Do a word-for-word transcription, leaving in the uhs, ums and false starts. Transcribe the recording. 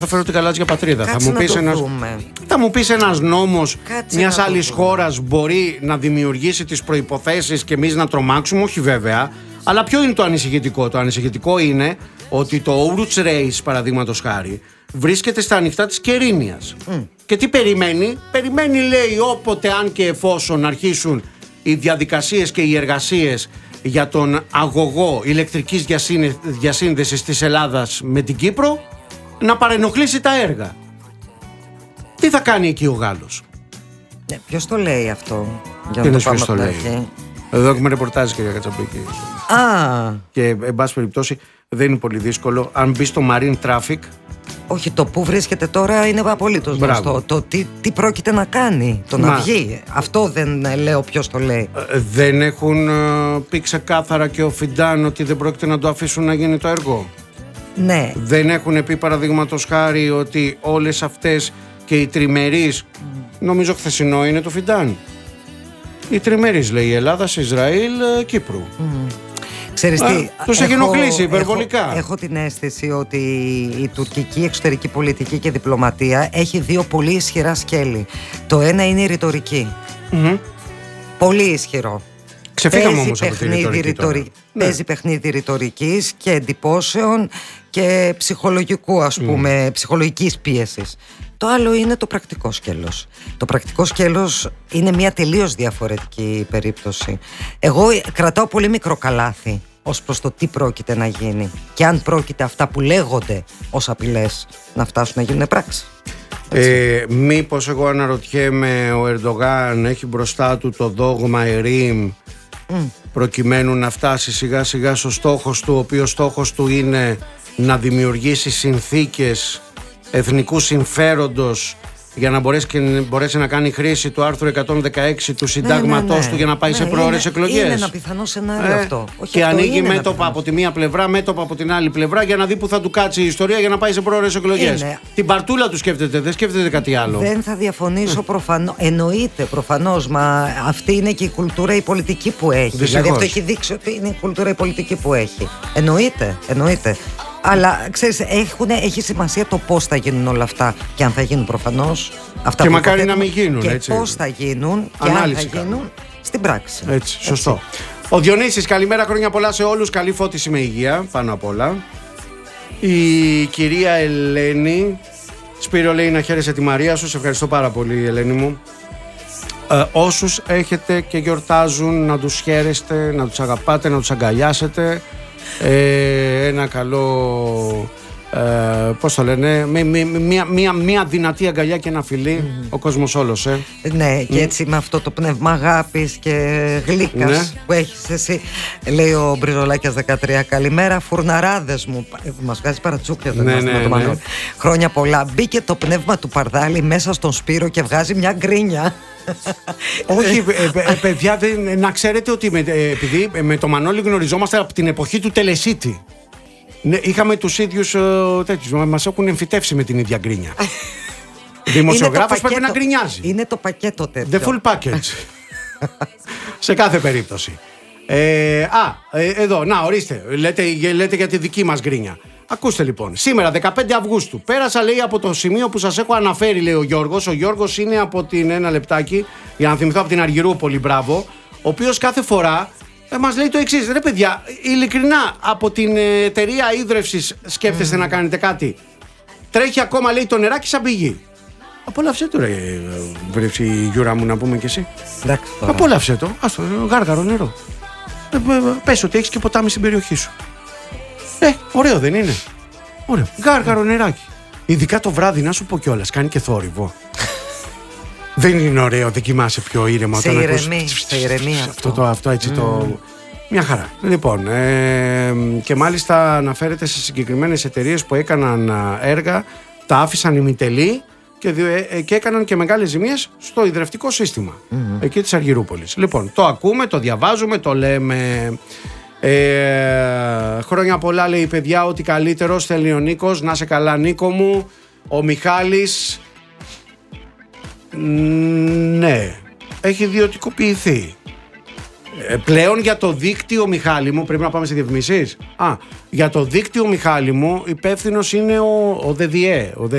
Θα φέρω την γαλάζια πατρίδα. Κάτσε θα μου να πεις το ένας, δούμε. θα μου πεις ένας νόμος Κάτσε μιας να το άλλης δούμε. χώρας μπορεί να δημιουργήσει τις προϋποθέσεις και εμείς να τρομάξουμε, όχι βέβαια. Αλλά ποιο είναι το ανησυχητικό? Το ανησυχητικό είναι ότι το Ouroutes Reis, παραδείγματος χάρη, βρίσκεται στα ανοιχτά της Κερίνιας. Mm. Και τι περιμένει? Περιμένει, λέει, όποτε αν και εφόσον αρχίσουν οι διαδικασίες και οι εργασίες για τον αγωγό ηλεκτρικής διασύνδεσης της Ελλάδας με την Κύπρο, να παρενοχλήσει τα έργα. Τι θα κάνει εκεί ο Γάλλος? Ναι, ποιος το λέει αυτό? Για Τι να είναι το πάμε ποιος το από την λέει? αρχή. Εδώ έχουμε ρεπορτάζ, κυρία Κατσαμπίκη. Α, Και εν πάση περιπτώσει δεν είναι πολύ δύσκολο. Αν μπει στο Marine Traffic. όχι, το που βρίσκεται τώρα είναι απολύτως Μπράβο. γνωστό. Το τι, τι πρόκειται να κάνει, το Μα. να βγει. Αυτό δεν ε, λέω ποιος το λέει. ε, Δεν έχουν ε, πει ξεκάθαρα και ο Φιντάν ότι δεν πρόκειται να το αφήσουν να γίνει το έργο? Ναι, Δεν έχουν πει, παραδείγματος χάρη, ότι όλες αυτές και οι τριμερείς, νομίζω χθεσινό είναι το Φιντάν, οι τριμερείς, λέει, Ελλάδας, Ισραήλ, ε, Κύπρου. ξέρεις Α, τι, τους έχει έχω- ενοχλήσει υπερβολικά. Έχω, έχω την αίσθηση ότι η τουρκική εξωτερική πολιτική και διπλωματία έχει δύο πολύ ισχυρά σκέλη. Το ένα είναι η ρητορική. Μμμ. Πολύ ισχυρό. Ξεφύγαμε Παίζει όμως από τη παιχνίδι ρητορική τώρα. ρητορι- Ναι. Παίζει παιχνίδι ρητορικής και εντυπώσεων και ψυχολογικού, ας πούμε, ψυχολογικής πίεσης. Το άλλο είναι το πρακτικό σκέλος. Το πρακτικό σκέλος είναι μια τελείως διαφορετική περίπτωση. Εγώ κρατάω πολύ μικρό καλάθι ως προς το τι πρόκειται να γίνει και αν πρόκειται αυτά που λέγονται ως απειλές να φτάσουν να γίνουν πράξη. Ε, μήπως, εγώ αναρωτιέμαι, ο Ερντογάν έχει μπροστά του το δόγμα Ερήμ προκειμένου να φτάσει σιγά σιγά στο στόχος του, ο οποίος στόχος του είναι να δημιουργήσει συνθήκες εθνικού συμφέροντος για να μπορέσει, και, μπορέσει να κάνει χρήση του άρθρου εκατόν δεκαέξι του συντάγματός ναι, ναι. του για να πάει Ναι, σε πρόορες είναι- εκλογές. Είναι ένα πιθανό σενάριο Ε, αυτό. Όχι, και αυτό ανοίγει είναι ένα μέτωπα πιθανό. από τη μία πλευρά, μέτωπα από την άλλη πλευρά για να δει που θα του κάτσει η ιστορία για να πάει σε πρόορες εκλογές. Είναι. Την παρτούλα του σκέφτεται, δεν σκέφτεται κάτι άλλο. Δεν θα διαφωνήσω προφανώς. Εννοείται προφανώς, μα αυτή είναι και η κουλτούρα η πολιτική που έχει. Δυστυχώς. Δηλαδή αυτό έχει δείξει ότι είναι η κουλτούρα η πολιτική που έχει. Εννοείται, εννοείται. Αλλά ξέρεις, έχουν, έχει σημασία το πώς θα γίνουν όλα αυτά και αν θα γίνουν προφανώς. Αυτά Και που μακάρι να υποθέτουμε, μην γίνουν, και έτσι. πώς θα γίνουν και Ανάλυση αν θα κάνουμε. γίνουν στην πράξη. Έτσι, σωστό. Ο Διονύσης, καλημέρα, χρόνια πολλά σε όλους. Καλή φώτιση με υγεία, πάνω απ' όλα. Η κυρία Ελένη, Σπύρο, λέει να χαίρεσαι τη Μαρία σου. Σε ευχαριστώ πάρα πολύ, Ελένη μου. Ε, όσους έχετε και γιορτάζουν, να τους χαίρεστε, να τους αγαπάτε, να τους αγκαλιάσετε. Ε, ένα καλό... Ε, πώς το λένε, με, με, με, μια, μια, μια δυνατή αγκαλιά και ένα φιλί, mm. ο κόσμος όλος, ε. Ναι, και έτσι με αυτό το πνεύμα αγάπης και γλύκας Ναι. που έχεις εσύ, λέει ο Μπριζολάκιας δεκατρία. Καλημέρα, φουρναράδες μου. Ε, Μας βγάζει παρατσούκλια δεν Ναι, είμαστε ναι, με το ναι. Μανώλη. Χρόνια πολλά. Μπήκε το πνεύμα του Παρδάλη μέσα στον Σπύρο και βγάζει μια γκρίνια. Όχι, ε, ε, ε, παιδιά, δεν, να ξέρετε ότι με, ε, επειδή ε, με το Μανώλη γνωριζόμαστε από την εποχή του Τελεσίτη. Ναι, είχαμε τους ίδιους ε, τέτοιους, μα- μας έχουν εμφυτεύσει με την ίδια γκρίνια. Δημοσιογράφος Είναι το πρέπει να πακέτο- γκρινιάζει. Είναι το πακέτο τέτοιο. The full package. Σε κάθε περίπτωση. Ε, α, ε, εδώ, να ορίστε, λέτε, λέτε για τη δική μας γκρίνια. Ακούστε λοιπόν, σήμερα δεκαπέντε Αυγούστου πέρασα, λέει, από το σημείο που σας έχω αναφέρει, λέει ο Γιώργος. Ο Γιώργος είναι από την, ένα λεπτάκι, για να θυμηθώ, από την Αργυρούπολη, μπράβο, ο οποίος κάθε φορά ε, μας λέει το εξής: ρε παιδιά, ειλικρινά, από την ε, εταιρεία ίδρευσης σκέφτεστε mm. να κάνετε κάτι? Τρέχει ακόμα, λέει, το νεράκι σαν πηγή. Απόλαυσέ το, ρε, βρε, η Γιούρα μου, να πούμε κι εσύ. Εντάξει, τώρα. Απόλαυσέ το, άστο, γάργαρο νερό. Ε, ε, πες ότι έχεις και ποτάμι στην περιοχή σου. Ε, ωραίο δεν είναι? Ωραίο. Γάργαρο νεράκι. Ειδικά το βράδυ, να σου πω κιόλας, κάνει και θόρυβο. Δεν είναι ωραίο, δεν κοιμάσαι πιο ήρεμα Σε όταν ηρεμεί, ακούς σε ηρεμεί αυτό. αυτό, το, αυτό έτσι το... Μια χαρά. Λοιπόν, ε, και μάλιστα αναφέρεται σε συγκεκριμένες εταιρείες που έκαναν α, έργα, τα άφησαν ημιτελή και, δι- ε, και έκαναν και μεγάλες ζημίες στο ιδρευτικό σύστημα εκεί της Αργυρούπολης. Λοιπόν, το ακούμε, το διαβάζουμε, το λέμε. Ε, χρόνια πολλά, λέει, παιδιά, ότι καλύτερος θέλει ο Νίκος. Να σε καλά, Νίκο μου. Ο Μιχάλης, ναι, έχει ιδιωτικοποιηθεί. Ε, πλέον για το δίκτυο Μιχάλη μου, πρέπει να πάμε σε διαφημίσεις. Α, για το δίκτυο Μιχάλη μου υπεύθυνος είναι ο, ο ΔΔΕ, ο